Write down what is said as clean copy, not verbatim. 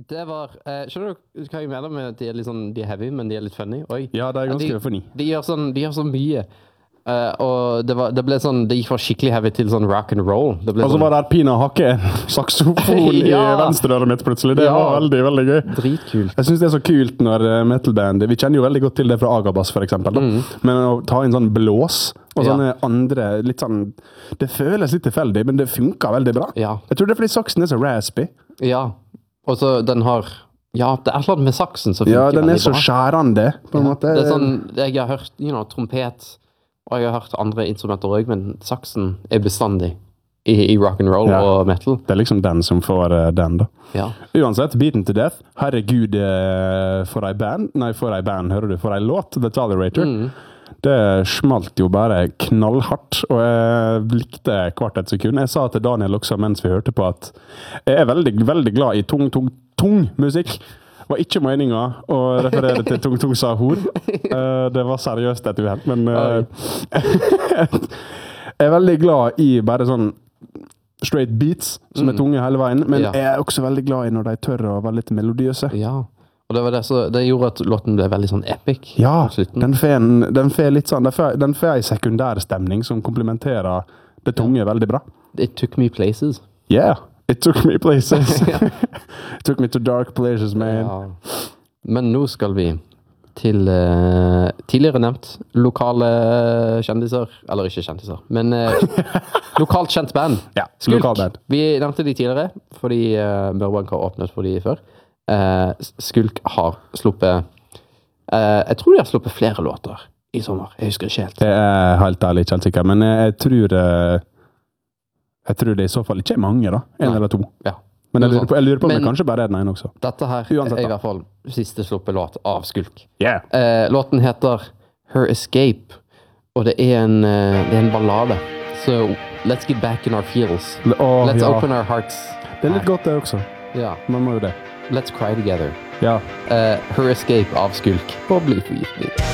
Det var, skjønner du hva jeg mener med at de er litt sånn, de er heavy, men de er litt funny? Oi. Ja, det er ganske funny. De gjør så mye. Og det ble sånn, det gikk fra skikkelig heavy til sånn rock and roll. Og så var det Pina Hakke saksofon i venstre øret mitt plutselig. Det var veldig, veldig gøy. Dritkult. Jeg synes det er så kult når metalband, vi kjenner jo veldig godt til det fra Agabas for eksempel, da. Men å ta inn sånn blås og sånne andre, litt sånn, det føles litt tilfeldig, men det funker veldig bra. Ja. Jeg tror det er fordi saksen er så raspy. Ja, og så den har, ja, det er noe med saksen som funker veldig bra. Ja, den er så skjærende, på en måte. Det er sånn, jeg har hørt, trompet, og jeg har hørt andre instrumenter også, men saksen er bestandig i rock and roll og metal. Det er liksom den som får den da. Ja. Uansett, Beaten to Death, herregud for ei band, hører du, for ei låt, The Tolerator. Det smalt jo bare knallhardt, og jeg likte hvert et sekund. Jeg sa til Daniel også mens vi hørte på at jeg er veldig, veldig glad i tung musikk. Det var ikke meningen å referere til tung sa hor. Det var seriøst et uheld, men jeg er veldig glad i bare sånn straight beats som er tunge hele veien, men jeg er også veldig glad i når de tør å være litt melodiøse. Ja. Og det var det gjorde at låten ble veldig sånn epic. Ja, den får litt sånn, den får en sekundær stemning som komplementerer det tunge veldig bra. It took me places. Yeah, it took me places. It took me to dark places, man. Ja. Men nå skal vi til tidligere nevnt lokale kjendiser, eller ikke kjendiser, men lokalt kjent band. Ja, Skulk. lokalband. Vi nevnte de tidligere, fordi Mørbank har åpnet for de før. Skulk har sluppet jeg tror de har sluppet flere låter i sommer, jeg husker ikke helt. Jeg er helt ærlig ikke helt sikker, men jeg tror det i så fall ikke er mange da, en eller to. Ja. Men jeg lurer på om det kanskje bare er den ene også. Dette her er i hvert fall siste sluppet låt av Skulk. Yeah. Låten heter Her Escape, og det er en ballade. So, let's get back in our feels. Let's open our hearts. Det er litt godt det også. Ja. Man må jo det. Let's cry together. Ja. Her Escape av Skulk på Blyforgiftning.